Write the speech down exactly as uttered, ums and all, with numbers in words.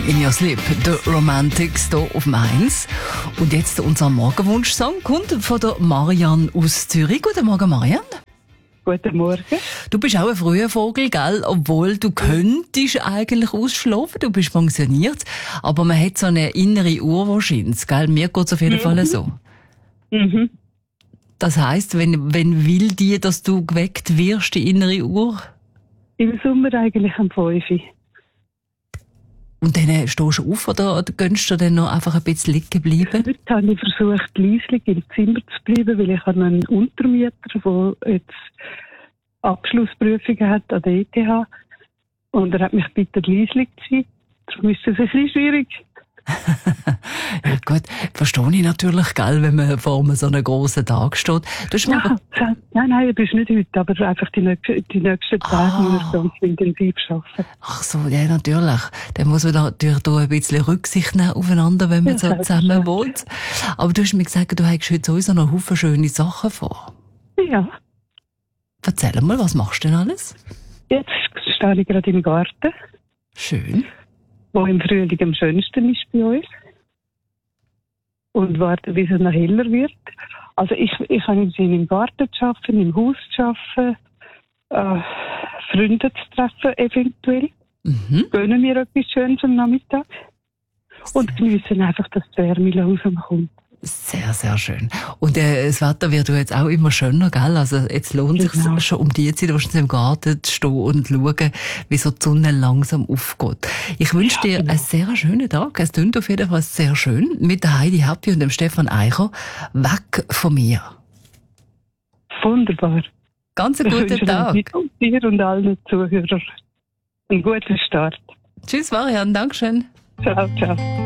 In Your Sleep, der Romantics hier auf dem eins. Und jetzt unser Morgenwunsch-Song kommt von der Marianne aus Zürich. Guten Morgen, Marianne. Guten Morgen. Du bist auch ein früher Vogel, gell? Obwohl du könntest eigentlich ausschlafen, du bist pensioniert. Aber man hat so eine innere Uhr wahrscheinlich, gell? Mir geht's auf jeden Mhm. Fall so. Mhm. Das heisst, wenn, wenn will die, dass du geweckt wirst, die innere Uhr? Im Sommer eigentlich am fünf. Und dann stehst du auf oder gönnst du dann noch einfach ein bisschen liegen bleiben? Heute habe ich versucht, leislich im Zimmer zu bleiben, weil ich habe einen Untermieter, der jetzt Abschlussprüfungen hat an der E T H. Und er hat mich gebeten, leislich zu sein. Darum ist das ein bisschen schwierig. Ja gut, verstehe ich natürlich, gell, wenn man vor einem so einem grossen Tag steht. Du hast Ja, mal... nein, nein, das ist nicht heute, aber einfach die nächsten, die nächsten Tage Ah. muss ich ganz intensiv arbeiten. Ach so, ja, natürlich. Dann muss man da natürlich da ein bisschen Rücksicht nehmen aufeinander, wenn man Ja, so zusammen selbstverständlich. wohnt. Aber du hast mir gesagt, du hast heute sowieso noch Haufen schöne Sachen vor. Ja, Erzähl mal, was machst du denn alles? jetzt stehe ich gerade im Garten, Schön. wo im Frühling am schönsten ist bei uns. Und warte, bis es noch heller wird. Also ich, ich habe im Sinne im Garten zu arbeiten, im Haus zu arbeiten, äh, Freunde zu treffen eventuell. Mhm. Gönnen mir etwas Schönes am Nachmittag. Und geniessen einfach, dass die Wärme langsam kommt. Sehr, sehr schön. Und äh, das Wetter wird ja jetzt auch immer schöner, gell? Also jetzt lohnt es Genau. sich schon um die Zeit, wahrscheinlich im Garten zu stehen und schauen, wie so die Sonne langsam aufgeht. Ich wünsche dir genau. einen sehr schönen Tag. Es klingt auf jeden Fall sehr schön. Mit der Heidi Happy und dem Stefan Eicher. Weg von mir. Wunderbar. Ganz einen Ich guten wünsche Tag. dir und allen Zuhörern einen guten Start. Tschüss, Marianne. Dankeschön. Ciao, ciao.